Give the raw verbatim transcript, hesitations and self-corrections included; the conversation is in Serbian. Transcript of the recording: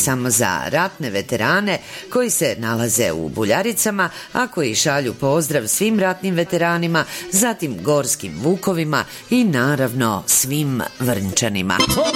samo za ratne veterane koji se nalaze u Buljaricama, a koji šalju pozdrav svim ratnim veteranima, zatim gorskim vukovima i naravno svim Vrnčanima.